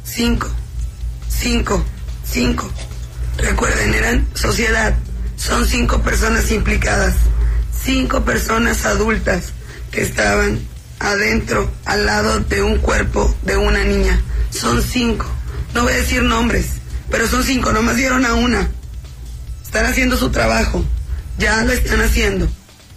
5. Recuerden, eran sociedad. Son 5 personas implicadas. 5 personas adultas que estaban adentro, al lado de un cuerpo de una niña. Son 5. No voy a decir nombres, pero son 5. Nomás dieron a una. Están haciendo su trabajo. Ya lo están haciendo.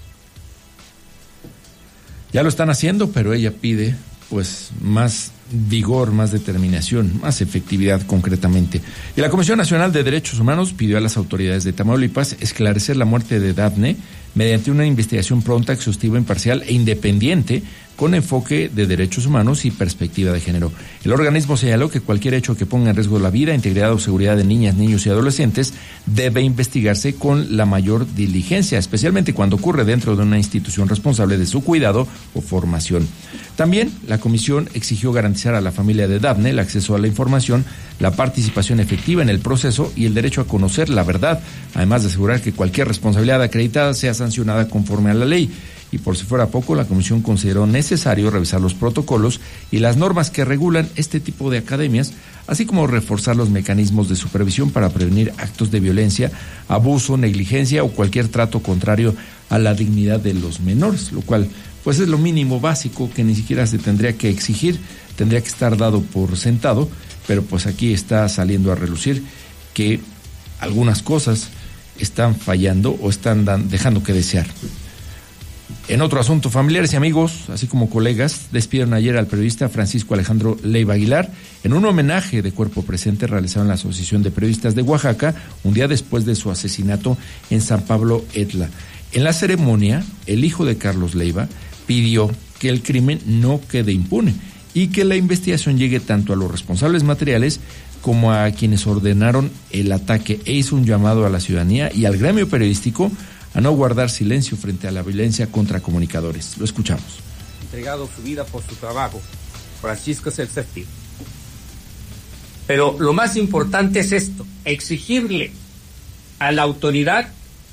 Ya lo están haciendo, pero ella pide pues más vigor, más determinación, más efectividad concretamente. Y la Comisión Nacional de Derechos Humanos pidió a las autoridades de Tamaulipas esclarecer la muerte de Dafne mediante una investigación pronta, exhaustiva, imparcial e independiente con enfoque de derechos humanos y perspectiva de género. El organismo señaló que cualquier hecho que ponga en riesgo la vida, integridad o seguridad de niñas, niños y adolescentes debe investigarse con la mayor diligencia, especialmente cuando ocurre dentro de una institución responsable de su cuidado o formación. También la comisión exigió garantizar a la familia de Dafne el acceso a la información, la participación efectiva en el proceso y el derecho a conocer la verdad, además de asegurar que cualquier responsabilidad acreditada sea sancionada conforme a la ley. Y por si fuera poco, la comisión consideró necesario revisar los protocolos y las normas que regulan este tipo de academias, así como reforzar los mecanismos de supervisión para prevenir actos de violencia, abuso, negligencia o cualquier trato contrario a la dignidad de los menores, lo cual pues es lo mínimo básico que ni siquiera se tendría que exigir, tendría que estar dado por sentado, pero pues aquí está saliendo a relucir que algunas cosas están fallando o están dejando que desear. En otro asunto, familiares y amigos, así como colegas, despidieron ayer al periodista Francisco Alejandro Leiva Aguilar en un homenaje de cuerpo presente realizado en la Asociación de Periodistas de Oaxaca, un día después de su asesinato en San Pablo Etla. En la ceremonia, el hijo de Carlos Leiva pidió que el crimen no quede impune y que la investigación llegue tanto a los responsables materiales como a quienes ordenaron el ataque, e hizo un llamado a la ciudadanía y al gremio periodístico a no guardar silencio frente a la violencia contra comunicadores. Lo escuchamos. Entregado su vida por su trabajo. Francisco es el séptimo. Pero lo más importante es esto, exigirle a la autoridad,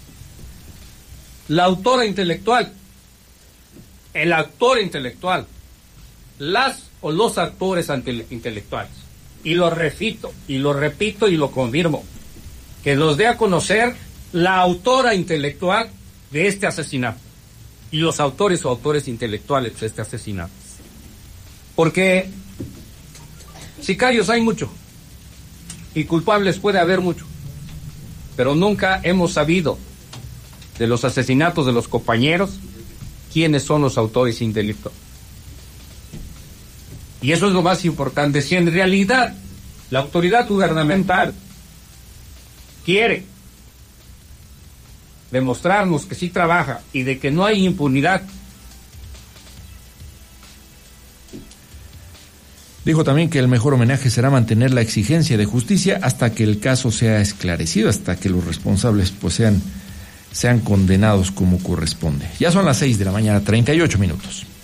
la autora intelectual, el actor intelectual, las o los actores intelectuales. Y lo repito, y lo confirmo, que los dé a conocer la autora intelectual de este asesinato y los autores o autores intelectuales de este asesinato. Porque sicarios hay mucho y culpables puede haber mucho, pero nunca hemos sabido de los asesinatos de los compañeros quiénes son los autores intelectuales. Y eso es lo más importante. Si en realidad la autoridad gubernamental quiere demostrarnos que sí trabaja y de que no hay impunidad. Dijo también que el mejor homenaje será mantener la exigencia de justicia hasta que el caso sea esclarecido, hasta que los responsables pues sean condenados como corresponde. Ya son las 6:38 a.m.